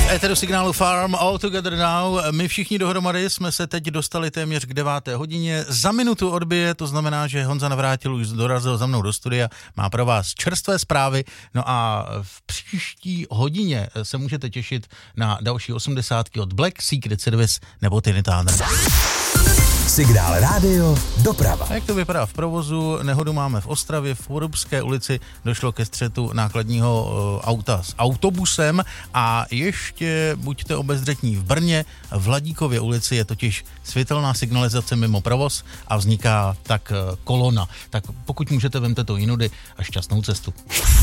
Éteru signálu Farm All Together Now. My všichni dohromady jsme se teď dostali téměř k 9. hodině. Za minutu odbije, to znamená, že Honza Navrátil už dorazil za mnou do studia, má pro vás čerstvé zprávy. No a v příští hodině se můžete těšit na další 80 od Black, Secret Service nebo Tina Turner. Signál rádio, doprava. A jak to vypadá v provozu? Nehodu máme v Ostravě, v Porubské ulici došlo ke střetu nákladního auta s autobusem a ještě buďte obezřetní v Brně, v Hladíkově ulici je totiž světelná signalizace mimo provoz a vzniká tak kolona. Tak pokud můžete, vemte to jinudy a šťastnou cestu.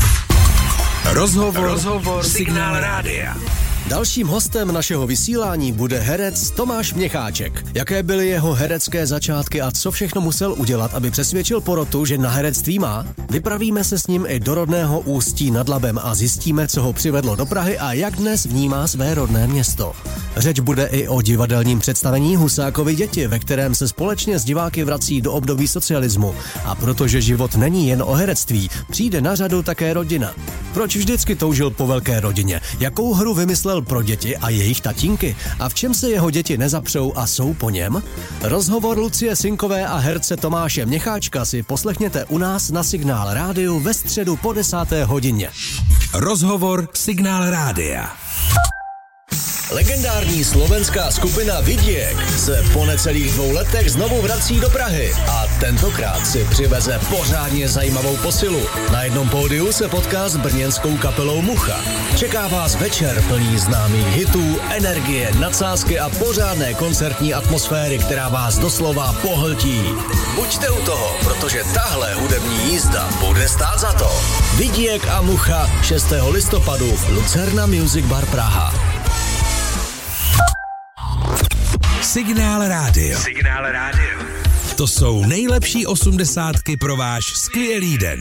Rozhovor Signál rádia. Dalším hostem našeho vysílání bude herec Tomáš Měcháček. Jaké byly jeho herecké začátky a co všechno musel udělat, aby přesvědčil porotu, že na herectví má? Vypravíme se s ním i do rodného Ústí nad Labem a zjistíme, co ho přivedlo do Prahy a jak dnes vnímá své rodné město. Řeč bude i o divadelním představení Husákovy děti, ve kterém se společně s diváky vrací do období socialismu. A protože život není jen o herectví, přijde na řadu také rodina. Proč vždycky toužil po velké rodině? Jakou hru vymyslel pro děti a jejich tatínky? A v čem se jeho děti nezapřou a jsou po něm? Rozhovor Lucie Synkové a herce Tomáše Měcháčka si poslechněte u nás na Signál rádiu ve středu po 10. hodině. Rozhovor Signál rádia. Legendární slovenská skupina Vidiek se po necelých 2 letech znovu vrací do Prahy a tentokrát si přiveze pořádně zajímavou posilu. Na jednom pódiu se potká s brněnskou kapelou Mucha. Čeká vás večer plný známých hitů, energie, nadsázky a pořádné koncertní atmosféry, která vás doslova pohltí. Buďte u toho, protože tahle hudební jízda bude stát za to. Vidiek a Mucha 6. listopadu Lucerna Music Bar Praha. Signál rádio. To jsou nejlepší 80 pro váš skvělý den.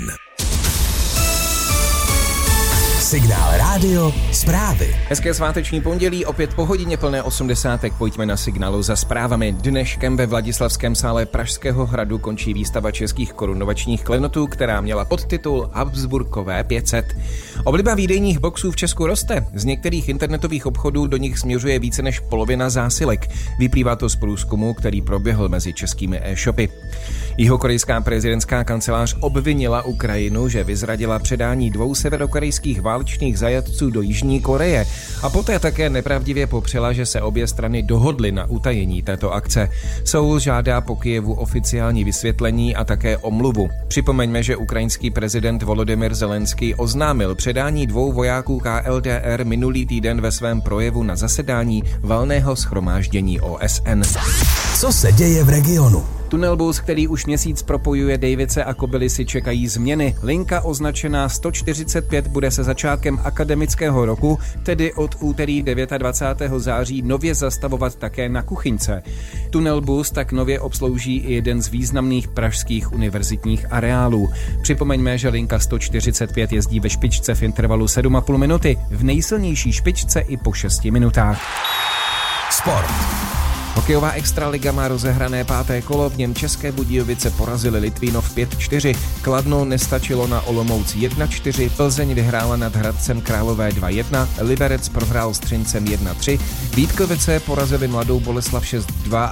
Signál rádio, zprávy. Hezké sváteční pondělí, opět po hodině plné 80. Pojďme na Signálu za zprávami. Dneškem ve Vladislavském sále Pražského hradu končí výstava českých korunovačních klenotů, která měla podtitul Habsburkové 500. Obliba výdejních boxů v Česku roste. Z některých internetových obchodů do nich směřuje více než polovina zásilek. Vyplývá to z průzkumu, který proběhl mezi českými e-shopy. Jihokorejská prezidentská kancelář obvinila Ukrajinu, že vyzradila předání 2 severokorejských válečných zajatců do Jižní Koreje a poté také nepravdivě popřela, že se obě strany dohodly na utajení této akce. Soul žádá po Kyjevu oficiální vysvětlení a také omluvu. Připomeňme, že ukrajinský prezident Volodymyr Zelenský oznámil předání 2 vojáků KLDR minulý týden ve svém projevu na zasedání valného shromáždění OSN. Co se děje v regionu? Tunelbus, který už měsíc propojuje Dejvice a Kobylisy, čekají změny. Linka označená 145 bude se začátkem akademického roku, tedy od úterý 29. září, nově zastavovat také na Kuchyňce. Tunelbus tak nově obslouží i jeden z významných pražských univerzitních areálů. Připomeňme, že linka 145 jezdí ve špičce v intervalu 7,5 minuty, v nejsilnější špičce i po 6 minutách. Sport. Hokejová extraliga má rozehrané 5. kolo, v něm České Budějovice porazili Litvínov 5-4, Kladno nestačilo na Olomouc 1-4, Plzeň vyhrála nad Hradcem Králové 2-1, Liberec prohrál s Třincem 1-3, Vítkovice porazili Mladou Boleslav 6-2